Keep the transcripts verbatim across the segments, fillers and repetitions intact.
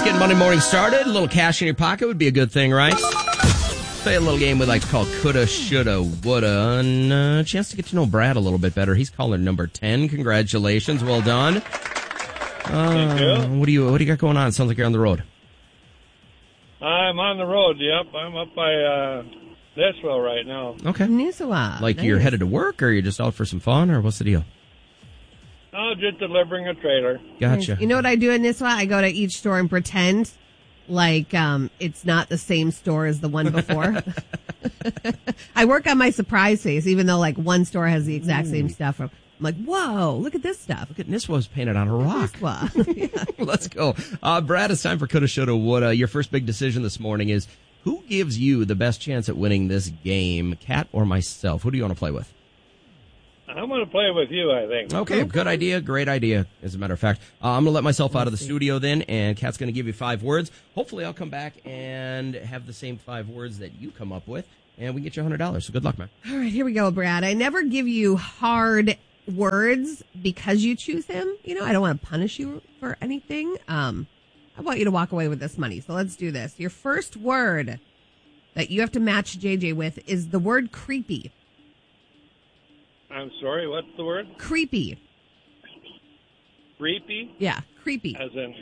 getting Monday morning started. A little cash in your pocket would be a good thing, right? Play a little game we like to call Coulda, Shoulda, Woulda. And a chance to get to know Brad a little bit better. He's caller number ten. Congratulations. Well done. Uh, Thank you. What do you What do you got going on? It sounds like you're on the road. I'm on the road, yep. I'm up by uh, Nisswa right now. Okay. Nisswa. Like Nice. you're headed to work, or you're just out for some fun, or what's the deal? Oh, just delivering a trailer. Gotcha. You know what I do in Nisswa? I go to each store and pretend like um, it's not the same store as the one before. I work on my surprise face, even though like one store has the exact same stuff. I'm like, whoa, look at this stuff. Look at Nisswa's painted on a rock. Nisswa. Yeah. Let's go. Uh, Brad, it's time for Coulda, Shoulda, Woulda. Your first big decision this morning is who gives you the best chance at winning this game, Kat or myself? Who do you want to play with? I'm going to play with you, I think. Okay, good idea. Great idea, as a matter of fact. Uh, I'm going to let myself out of the studio then, and Kat's going to give you five words. Hopefully I'll come back and have the same five words that you come up with, and we can get you one hundred dollars. So good luck, man. All right, here we go, Brad. I never give you hard words because you choose him. You know, I don't want to punish you for anything. Um, I want you to walk away with this money. So let's do this. Your first word that you have to match J J with is the word creepy. I'm sorry, what's the word? Creepy. Creepy? Yeah, creepy. As in,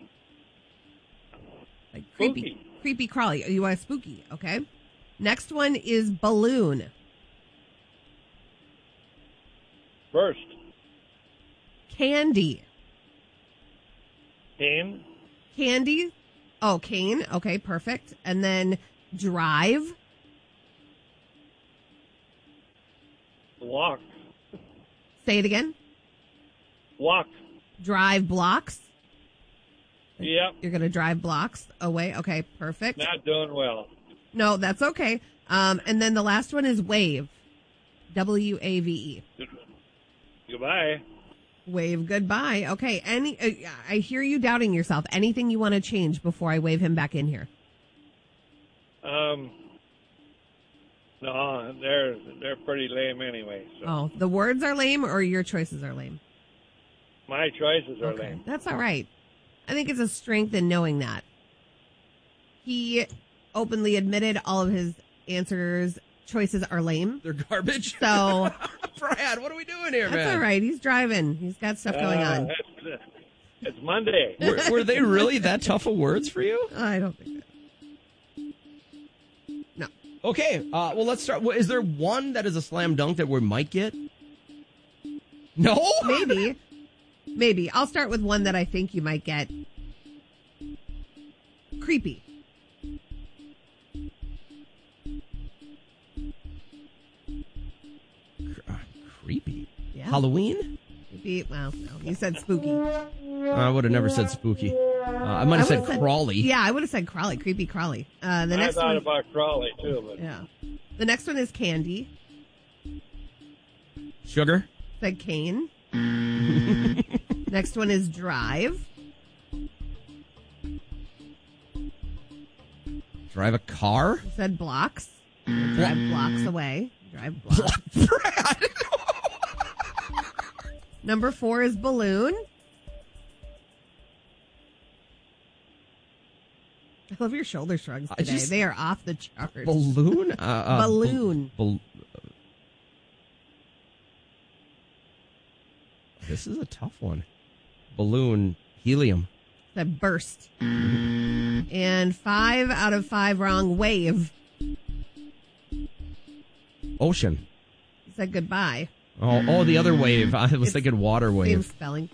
Like creepy. Spooky. Creepy crawly. You want spooky, okay? Next one is balloon. first, Candy. cane, Candy. Oh, cane. Okay, perfect. And then drive. walk, Say it again. walk. Drive blocks. Yep, You're going to drive blocks away. Okay, perfect. not doing well. No, that's okay. Um, and then the last one is wave. W A V E. Goodbye. Wave goodbye. Okay. Any? Uh, I hear you doubting yourself. Anything you want to change before I wave him back in here? Um, no, they're they're pretty lame anyway. So Oh, the words are lame or your choices are lame? my choices are Okay, lame. that's all right. I think it's a strength in knowing that. He openly admitted all of his answers, choices are lame. They're garbage. So Brad, what are we doing here, that's man? all right. He's driving. He's got stuff going Uh, on. It's, it's Monday. Were, were they really that tough of words for you? I don't think that. No. Okay, uh, well, let's start. Is there one that is a slam dunk that we might get? No? Maybe. Maybe. I'll start with one that I think you might get. Creepy. Uh, creepy. Yeah. Halloween? Creepy. Well, no. You said spooky. I would have never said spooky. Uh, I might have I said would've crawly. Yeah, I would have said crawly. Creepy crawly. Uh, the I next thought one. about Crawley too, but Yeah. The next one is candy. Sugar? Said cane. Next one is drive. Drive a car? Said blocks. Drive blocks away. Drive blocks. Brad! Number four is balloon. I love your shoulder shrugs I today. just- They are off the charts. Balloon? Uh, uh, Balloon. bal- bal- this is a tough one. Balloon. Helium. Said burst. And five out of five wrong. Wave. Ocean. Said goodbye. Oh, oh, the other wave. I was It's thinking water Same wave. spelling.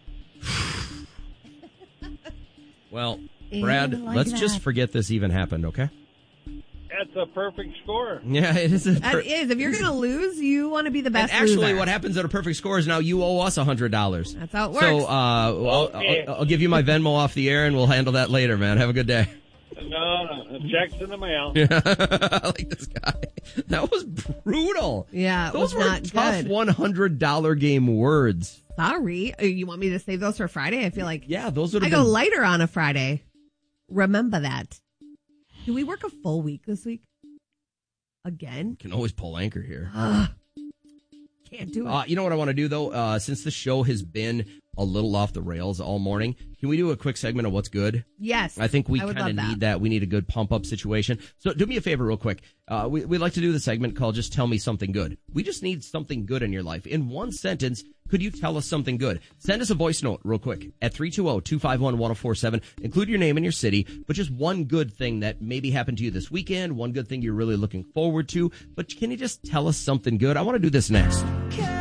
Well, And Brad, like let's that. just forget this even happened, okay? that's a perfect score. Yeah, it is. A That per- is. If you're going to lose, you want to be the and best actually, loser. what happens at a perfect score is now you owe us one hundred dollars. That's how it So works. uh, I'll, Okay. I'll, I'll give you my Venmo off the air, and we'll handle that later, man. Have a good day. No, no, the check's in the mail. I like this guy. That was brutal. Yeah, it Those was were not tough good. one hundred dollars game words. Sorry. Uh, You want me to save those for Friday? I feel like Yeah, those would I have go been. lighter on a Friday. Remember that. Do we work a full week this week? Again? Can always pull anchor here. Ugh. Can't do it. Uh, you know what I want to do, though? Uh, since the show has been a little off the rails all morning. Can we do a quick segment of what's good? Yes. I think we I would kind of love that. need that. We need a good pump up situation. So do me a favor real quick. Uh, we, we like to do the segment called Just Tell Me Something Good. We just need something good in your life. In one sentence, could you tell us something good? Send us a voice note real quick at three two zero, two five one, one zero four seven. Include your name and your city, but just one good thing that maybe happened to you this weekend, one good thing you're really looking forward to. But can you just tell us something good? I want to do this next.